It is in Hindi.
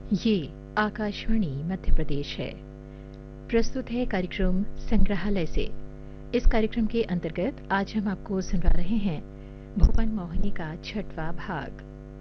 ये आकाशवाणी मध्य प्रदेश है। प्रस्तुत है कार्यक्रम संग्रहालय से। इस कार्यक्रम के अंतर्गत आज हम आपको सुनवा रहे हैं भुवन मोहिनी का छठवां भाग।